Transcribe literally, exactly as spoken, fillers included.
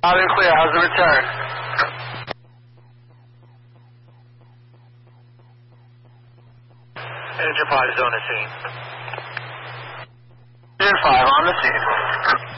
Loud and clear. How's the return? Engine five is on the scene. Engine five on the scene.